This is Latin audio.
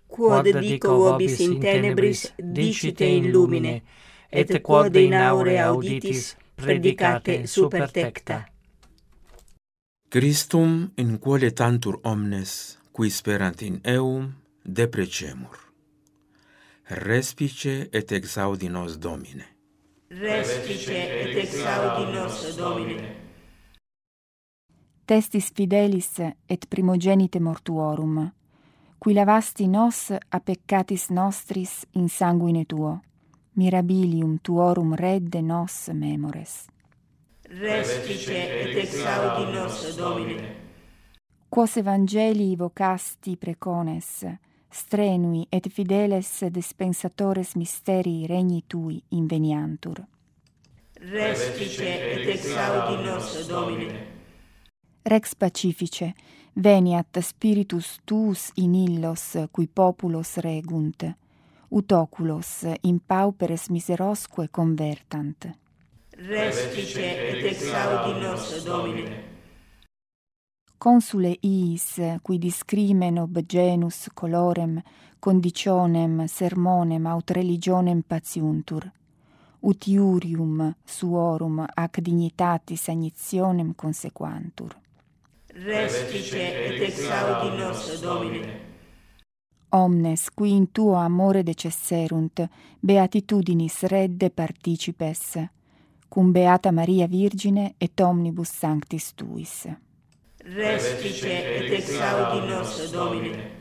quod dico vobis in tenebris dicite in lumine, et quod in aure auditis predicate super tecta. Christum in quale tantur omnes, qui sperant in eum, deprecemur. Respice et exaudi nos Domine. Respice et exaudi nos Domine. Testis fidelis et primogenite mortuorum, qui lavasti nos a peccatis nostris in sanguine tuo, mirabilium tuorum redde nos memores. Respice et exaudi nos Domine. Quos evangelii vocasti precones, strenui et fideles dispensatores mysterii regni tui inveniantur. Respice et exaudi nos Domine. Rex pacifice, veniat spiritus tuus in illos cui populos regunt, ut oculos in pauperes miserosque convertant. Respice et exaudi nos Domine. Consule iis, qui discrimen ob genus colorem, conditionem, sermonem, aut religionem patiuntur, ut iurium suorum ac dignitatis agnitionem consequantur. Respice et exaudi nos Domine. Omnes, qui in tuo amore decesserunt, beatitudinis redde participes, cum beata Maria Virgine et omnibus sanctis tuis. Respice et exaudi nos Domine.